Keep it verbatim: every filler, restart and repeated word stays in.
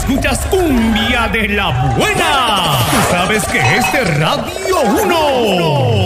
escuchas cumbia de la buena. Tú sabes que es de Radio uno.